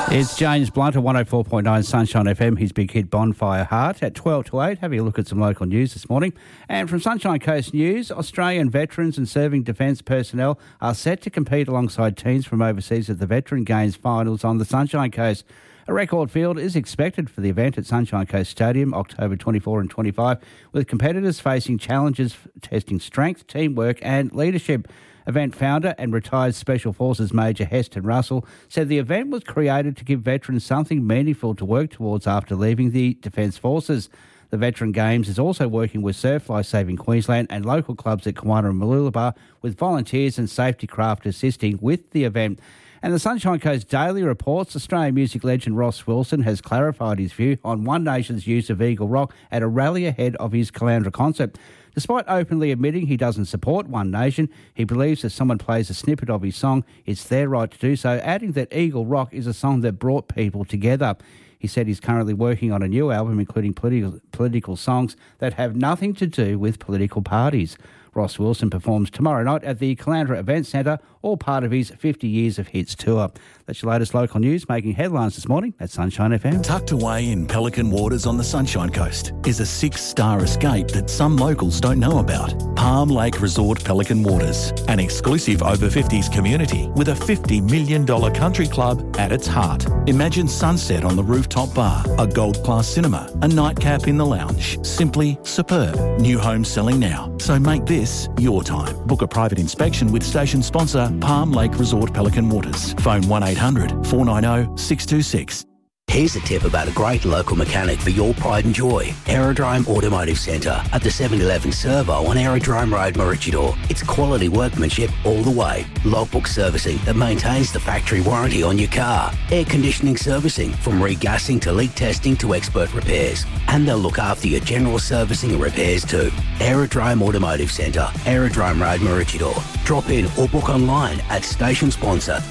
It's James Blunt at 104.9 Sunshine FM, his big hit Bonfire Heart at 12 to 8. Having a look at some local news this morning. And from Sunshine Coast News, Australian veterans and serving defence personnel are set to compete alongside teams from overseas at the Veteran Games finals on the Sunshine Coast. A record field is expected for the event at Sunshine Coast Stadium, October 24 and 25, with competitors facing challenges testing strength, teamwork and leadership. Event founder and retired Special Forces Major Heston Russell said the event was created to give veterans something meaningful to work towards after leaving the Defence Forces. The Veteran Games is also working with Surf Life Saving Queensland and local clubs at Kiwana and Mooloolaba, with volunteers and safety craft assisting with the event. And the Sunshine Coast Daily reports Australian music legend Ross Wilson has clarified his view on One Nation's use of Eagle Rock at a rally ahead of his Caloundra concert. Despite openly admitting he doesn't support One Nation, he believes if someone plays a snippet of his song, it's their right to do so, adding that Eagle Rock is a song that brought people together. He said he's currently working on a new album including political songs that have nothing to do with political parties. Ross Wilson performs tomorrow night at the Caloundra Event Centre, all part of his 50 Years of Hits tour. That's your latest local news, making headlines this morning at Sunshine FM. Tucked away in Pelican Waters on the Sunshine Coast is a 6-star escape that some locals don't know about. Palm Lake Resort Pelican Waters, an exclusive over-50s community with a $50 million country club at its heart. Imagine sunset on the rooftop bar, a gold-class cinema, a nightcap in the lounge. Simply superb. New homes selling now, so make this your time. Book a private inspection with station sponsor Palm Lake Resort Pelican Waters. Phone 1800 490 626. Here's a tip about a great local mechanic for your pride and joy. Aerodrome Automotive Centre at the 711 Servo on Aerodrome Road, Maroochydore. It's quality workmanship all the way. Logbook servicing that maintains the factory warranty on your car. Air conditioning servicing from regassing to leak testing to expert repairs. And they'll look after your general servicing and repairs too. Aerodrome Automotive Centre, Aerodrome Road, Maroochydore. Drop in or book online at station sponsor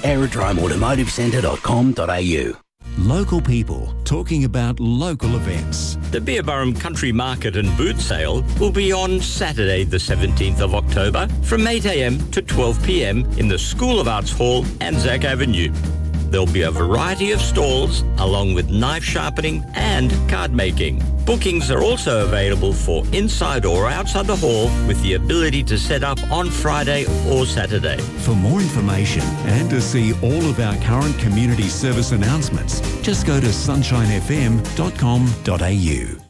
aerodromeautomotivecentre.com.au. Local people talking about local events. The Beerburrum Country Market and Boot Sale will be on Saturday the 17th of October from 8am to 12pm in the School of Arts Hall, Anzac Avenue. There'll be a variety of stalls along with knife sharpening and card making. Bookings are also available for inside or outside the hall with the ability to set up on Friday or Saturday. For more information and to see all of our current community service announcements, just go to sunshinefm.com.au.